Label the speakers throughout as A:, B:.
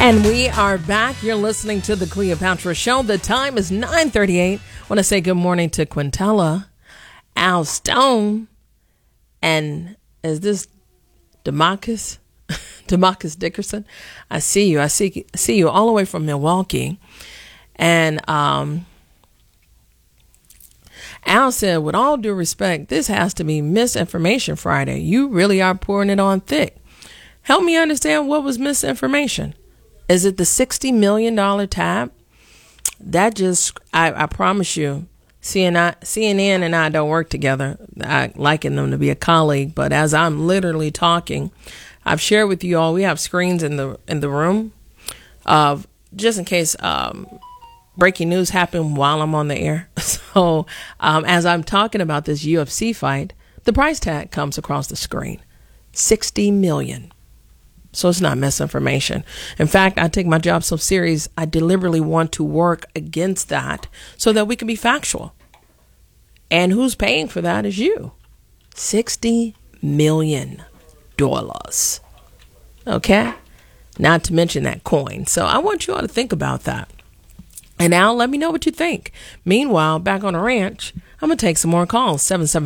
A: And we are back. You're listening to the Cleopatra Show. The time is 9:38. I want to say good morning to Quintella, Al Stone, and is this Demarcus? Demarcus Dickerson? I see you. I see you all the way from Milwaukee. And Al said, with all due respect, this has to be Misinformation Friday. You really are pouring it on thick. Help me understand, what was misinformation? Is it the $60 million tab? That just, I promise you, CNN and I don't work together. I liken them to be a colleague, but as I'm literally talking, I've shared with you all, we have screens in the room of just in case breaking news happened while I'm on the air. So as I'm talking about this UFC fight, the price tag comes across the screen, $60 million. So it's not misinformation. In fact, I take my job so serious, I deliberately want to work against that so that we can be factual. And who's paying for that is you. $60 million. Okay? Not to mention that coin. So I want you all to think about that. And now let me know what you think. Meanwhile, back on the ranch, I'm going to take some more calls.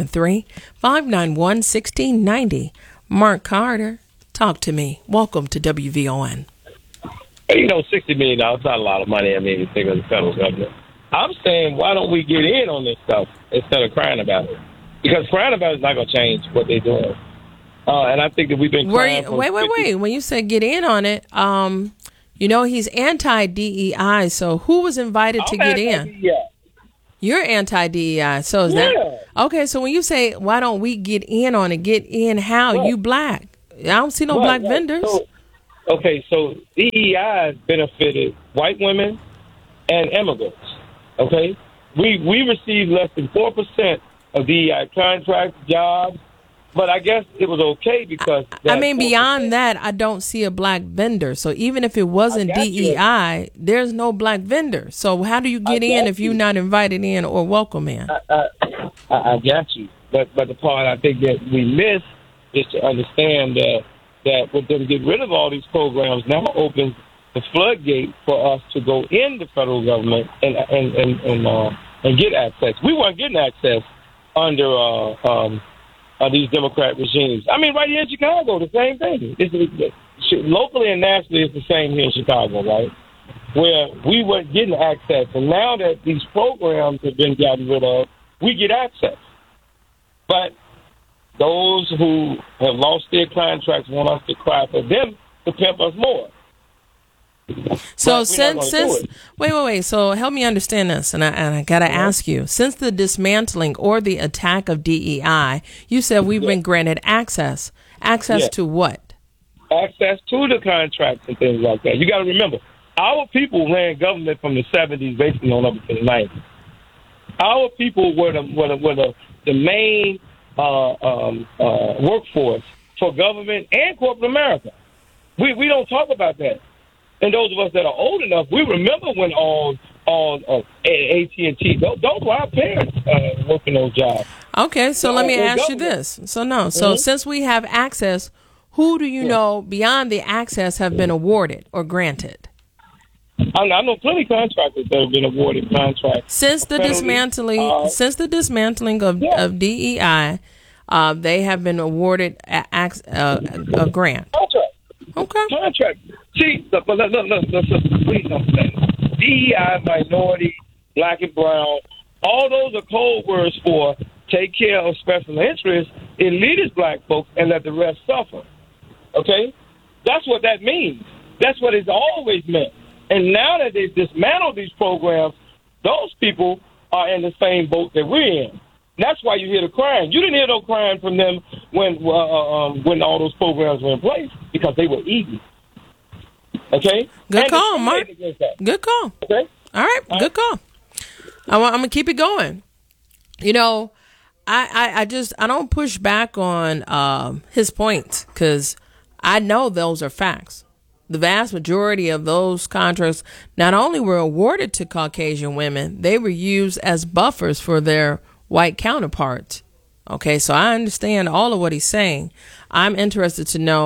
A: 773-591-1690. Mark Carter. Talk to me. Welcome to WVON.
B: You know, $60 million is not a lot of money. I mean, you think of the federal government. I'm saying, why don't we get in on this stuff instead of crying about it? Because crying about it is not going to change what they're doing. And I think that we've been crying
A: Wait. When you say get in on it, you know, he's anti-DEI. So who was invited to get in? You're anti-DEI. So is that... Okay, so when you say, why don't we get in on it, get in how? Right. You black. I don't see no black vendors.
B: So DEI has benefited white women and immigrants. Okay? We receive less than 4% of DEI contracts, jobs, but I guess it was okay because...
A: beyond that, I don't see a black vendor. So even if it wasn't DEI, there's no black vendor. So how do you get in if you're not invited in or welcome in?
B: I got you. But the part I think that we miss is to understand that with them getting rid of all these programs now opens the floodgate for us to go in the federal government and get access. We weren't getting access under these Democrat regimes. I mean, right here in Chicago, the same thing. Locally and nationally, it's the same here in Chicago, right? Where we weren't getting access, and now that these programs have been gotten rid of, we get access. But those who have lost their contracts want us to cry for them to pimp us more.
A: So wait. So help me understand this, and I gotta ask you. Since the dismantling or the attack of DEI, you said we've been granted access. Access to what?
B: Access to the contracts and things like that. You got to remember, our people ran government from the 70s, basically on up to the 90s. Our people were the main workforce for government and corporate America. We don't talk about that. And those of us that are old enough, we remember when all AT&T, those were our parents working those jobs.
A: Okay, so let me ask you this. So since we have access, who do you know beyond the access have been awarded or granted?
B: I know plenty of contractors that have been awarded contracts.
A: Since the dismantling of DEI, they have been awarded a grant.
B: Contract.
A: Okay.
B: Contract. See, look, please understand. DEI, minority, black and brown, all those are code words for take care of special interests, elitist black folks, and let the rest suffer. Okay? That's what that means. That's what it's always meant. And now that they've dismantled these programs, those people are in the same boat that we're in. That's why you hear the crying. You didn't hear no crying from them when all those programs were in place because they were easy. Okay?
A: Good call, Mark. Good call.
B: Okay?
A: All right. Good call. I'm going to keep it going. You know, I don't push back on his points because I know those are facts. The vast majority of those contracts not only were awarded to Caucasian women, they were used as buffers for their white counterparts. Okay, so I understand all of what he's saying. I'm interested to know,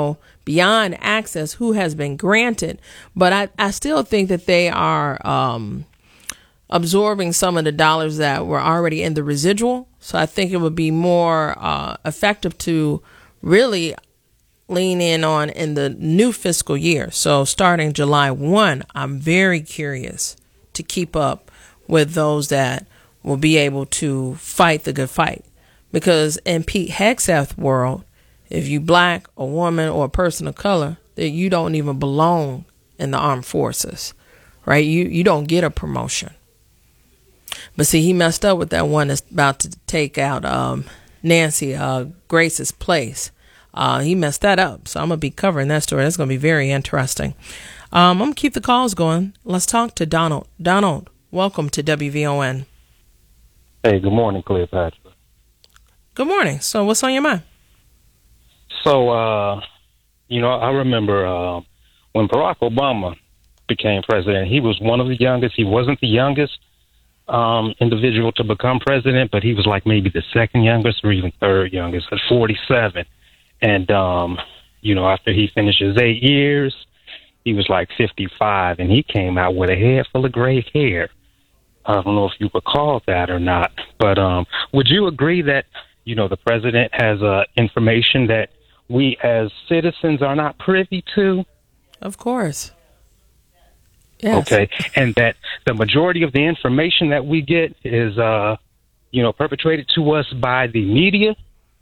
A: beyond access who has been granted. But I still think that they are absorbing some of the dollars that were already in the residual. So I think it would be more effective to really lean in on in the new fiscal year. So starting July 1, I'm very curious to keep up with those that will be able to fight the good fight. Because in Pete Hegseth's world, if you black, a woman, or a person of color, that you don't even belong in the armed forces, right? You don't get a promotion. But see, he messed up with that one that's about to take out Nancy Grace's place. He messed that up. So I'm going to be covering that story. That's going to be very interesting. I'm going to keep the calls going. Let's talk to Donald. Donald, welcome to WVON.
C: Hey, good morning, Cleopatra.
A: Good morning. So what's on your mind?
C: So, I remember when Barack Obama became president, he was one of the youngest. He wasn't the youngest individual to become president, but he was like maybe the second youngest or even third youngest at 47. And, after he finished his 8 years, he was like 55, and he came out with a head full of gray hair. I don't know if you recall that or not, but would you agree that, the president has information that we as citizens are not privy to?
A: Of course. Yes.
C: Okay. And that the majority of the information that we get is, perpetrated to us by the media?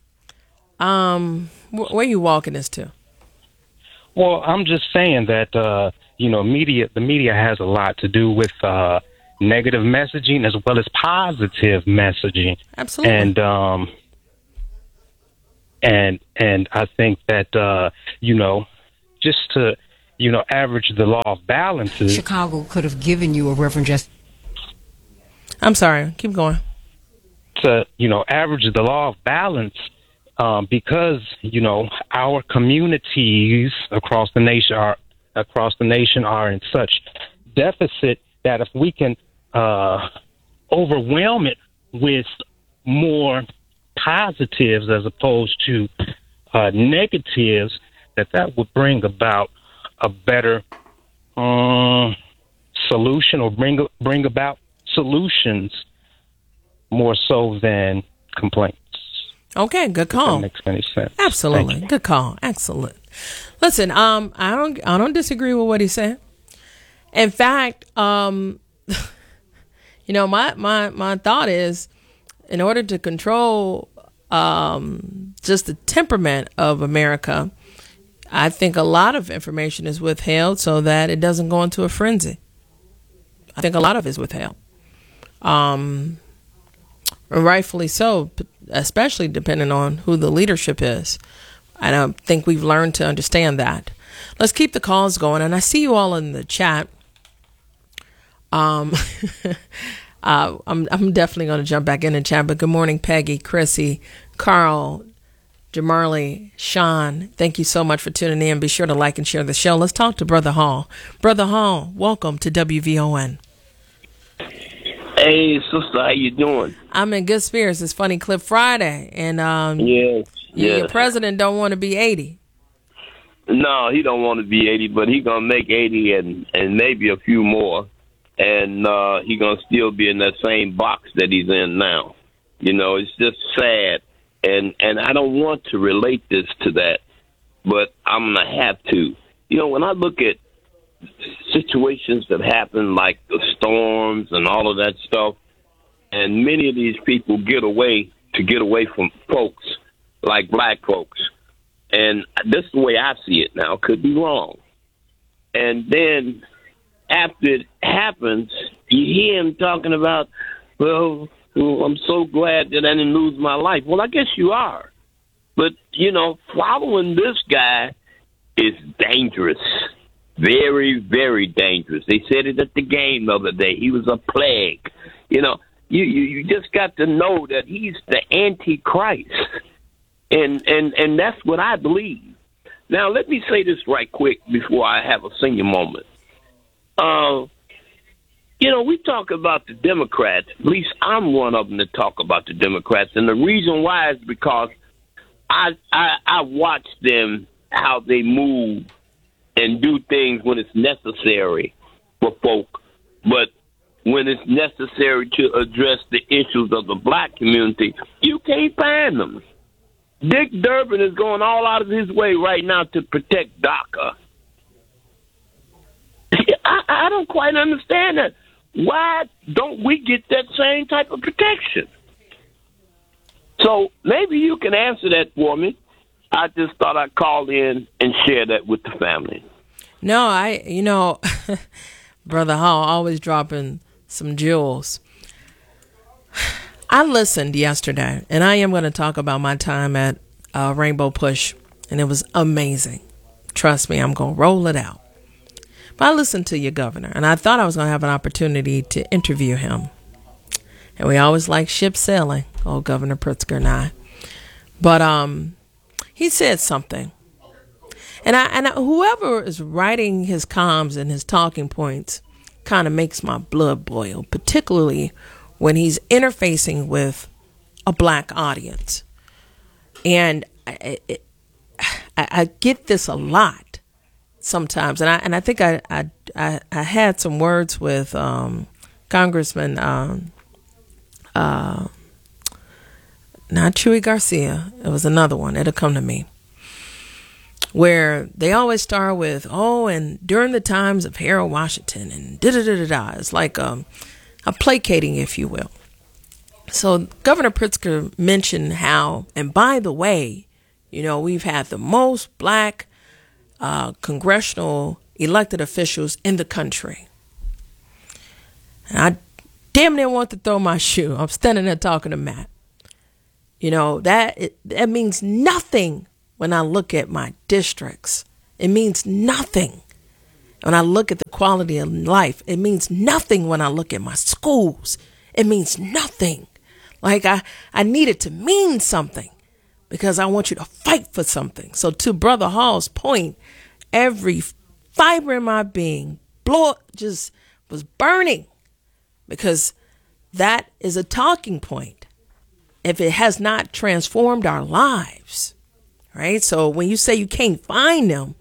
A: Where are you walking this to?
C: Well, I'm just saying that, the media has a lot to do with negative messaging as well as positive messaging.
A: Absolutely.
C: And I think that, just to, average the law of balances.
D: Chicago could have given you a Reverend Justice.
A: I'm sorry. Keep going.
C: To, average the law of balance, because, our communities across the nation are in such deficit that if we can overwhelm it with more positives as opposed to negatives, that would bring about a better solution, or bring about solutions more so than complaints.
A: Okay, good call.
C: If that makes any sense.
A: Absolutely, good call. Excellent. Listen, I don't disagree with what he said. In fact, my thought is, in order to control just the temperament of America, I think a lot of information is withheld so that it doesn't go into a frenzy. I think a lot of it is withheld. Rightfully so, especially depending on who the leadership is. And I think we've learned to understand that. Let's keep the calls going. And I see you all in the chat. I'm definitely going to jump back in the chat. But good morning, Peggy, Chrissy, Carl, Jamarly, Sean. Thank you so much for tuning in. Be sure to like and share the show. Let's talk to Brother Hall. Brother Hall, welcome to WVON.
E: Hey, sister, how you doing?
A: I'm in good spirits. It's Funny Clip Friday, and your president don't want to be 80.
E: No, he don't want to be 80, but he gonna make 80 and maybe a few more, and he gonna still be in that same box that he's in now. It's just sad, and I don't want to relate this to that, but I'm gonna have to. When I look at situations that happen, like the storms and all of that stuff, and many of these people get away from folks like black folks, and this is the way I see it now. Could be wrong. And then after it happens, you hear him talking about, well, I'm so glad that I didn't lose my life. Well, I guess you are, but following this guy is dangerous. Very, very dangerous. They said it at the game the other day. He was a plague. You just got to know that he's the Antichrist. And that's what I believe. Now, let me say this right quick before I have a senior moment. We talk about the Democrats. At least I'm one of them that talk about the Democrats. And the reason why is because I watch them how they move and do things when it's necessary for folk. But when it's necessary to address the issues of the black community, you can't find them. Dick Durbin is going all out of his way right now to protect DACA. I don't quite understand that. Why don't we get that same type of protection? So maybe you can answer that for me. I just thought I'd call in and share that with the family.
A: No, Brother Hall always dropping some jewels. I listened yesterday, and I am going to talk about my time at Rainbow Push, and it was amazing. Trust me, I'm going to roll it out. But I listened to your governor, and I thought I was going to have an opportunity to interview him. And we always like ship sailing, old Governor Pritzker and I. But he said something. And whoever is writing his comms and his talking points kind of makes my blood boil, particularly when he's interfacing with a black audience. And I get this a lot sometimes. And I think I had some words with Congressman, not Chuy Garcia. It was another one. It'll come to me. Where they always start with, and during the times of Harold Washington and da-da-da-da-da. It's like a placating, if you will. So Governor Pritzker mentioned how, and by the way, we've had the most black congressional elected officials in the country. And I damn near want to throw my shoe. I'm standing there talking to Matt. That means nothing. When I look at my districts, it means nothing. When I look at the quality of life, it means nothing. When I look at my schools, it means nothing. Like I need it to mean something because I want you to fight for something. So to Brother Hall's point, every fiber in my being just was burning because that is a talking point. If it has not transformed our lives. Right? So when you say you can't find them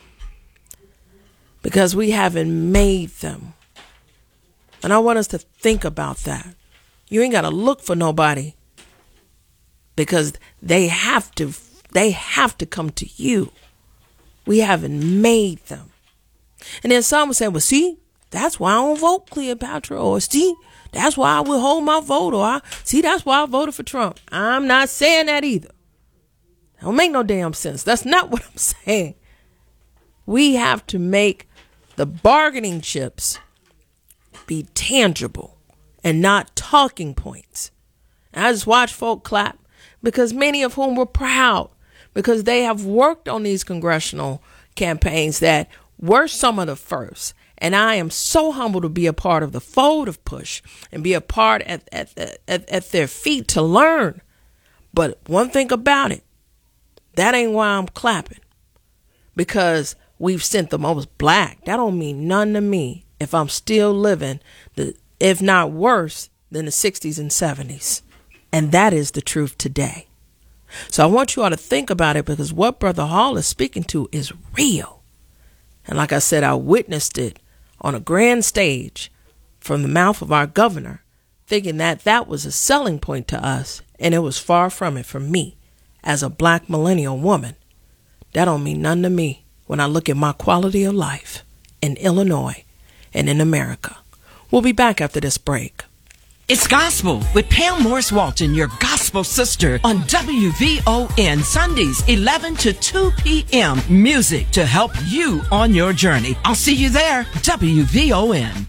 A: because we haven't made them. And I want us to think about that. You ain't got to look for nobody because they have to come to you. We haven't made them. And then some will say, well, see, that's why I don't vote Cleopatra. Or see, that's why I withhold my vote. Or that's why I voted for Trump. I'm not saying that either. Don't make no damn sense. That's not what I'm saying. We have to make the bargaining chips be tangible and not talking points. And I just watch folk clap because many of whom were proud because they have worked on these congressional campaigns that were some of the first. And I am so humbled to be a part of the fold of Push and be a part at their feet to learn. But one thing about it, that ain't why I'm clapping. Because we've sent the most black. That don't mean none to me if I'm still living, if not worse, than the 60s and 70s. And that is the truth today. So I want you all to think about it because what Brother Hall is speaking to is real. And like I said, I witnessed it on a grand stage from the mouth of our governor, thinking that was a selling point to us. And it was far from it for me. As a black millennial woman, that don't mean nothing to me when I look at my quality of life in Illinois and in America. We'll be back after this break.
F: It's Gospel with Pam Morris Walton, your gospel sister, on WVON Sundays, 11 to 2 p.m. Music to help you on your journey. I'll see you there, WVON.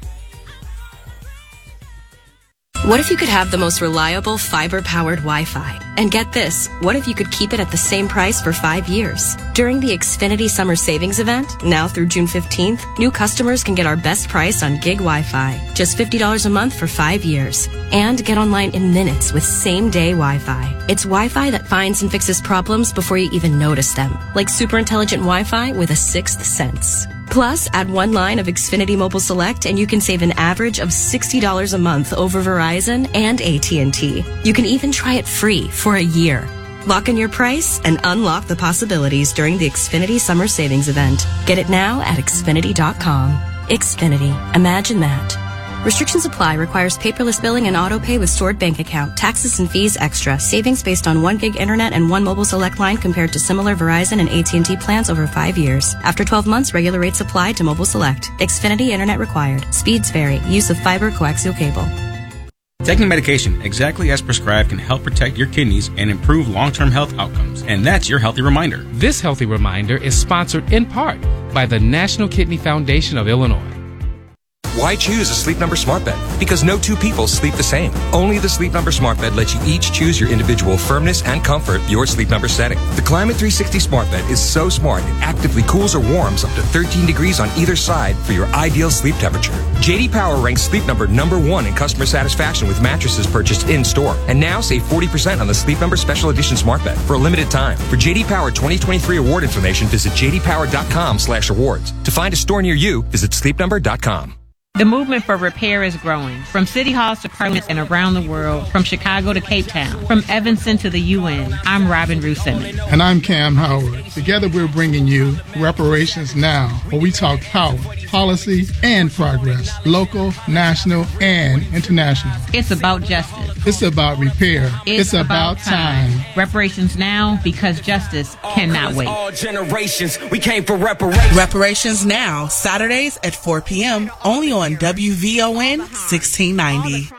G: What if you could have the most reliable fiber-powered Wi-Fi? And get this, what if you could keep it at the same price for 5 years? During the Xfinity Summer Savings Event, now through June 15th, new customers can get our best price on gig Wi-Fi, just $50 a month for 5 years. And get online in minutes with same-day Wi-Fi. It's Wi-Fi that finds and fixes problems before you even notice them, like super intelligent Wi-Fi with a sixth sense. Plus, add one line of Xfinity Mobile Select and you can save an average of $60 a month over Verizon and AT&T. You can even try it free for a year. Lock in your price and unlock the possibilities during the Xfinity Summer Savings Event. Get it now at Xfinity.com. Xfinity. Imagine that. Restrictions apply. Requires paperless billing and auto pay with stored bank account. Taxes and fees extra. Savings based on 1 gig internet and 1 mobile select line compared to similar Verizon and AT&T plans over 5 years. After 12 months, regular rates apply to mobile select. Xfinity internet required. Speeds vary. Use of fiber coaxial cable.
H: Taking medication exactly as prescribed can help protect your kidneys and improve long-term health outcomes. And that's your Healthy Reminder.
I: This Healthy Reminder is sponsored in part by the National Kidney Foundation of Illinois.
J: Why choose a Sleep Number smart bed? Because no two people sleep the same. Only the Sleep Number smart bed lets you each choose your individual firmness and comfort, your Sleep Number setting. The Climate 360 smart bed is so smart it actively cools or warms up to 13 degrees on either side for your ideal sleep temperature. JD Power ranks Sleep Number #1 in customer satisfaction with mattresses purchased in-store. And now save 40% on the Sleep Number Special Edition smart bed for a limited time. For JD Power 2023 award information, visit jdpower.com/awards. To find a store near you, visit sleepnumber.com.
K: The movement for repair is growing. From city halls to parliaments and around the world, from Chicago to Cape Town, from Evanston to the UN. I'm Robin Ruth Simmons.
L: And I'm Cam Howard. Together we're bringing you Reparations Now, where we talk power, policy, and progress, local, national, and international.
K: It's about justice.
L: It's about repair. It's about time.
K: Reparations Now, because justice cannot wait.
M: All generations, we came for reparations.
N: Reparations Now, Saturdays at 4 p.m., only on WVON 1690.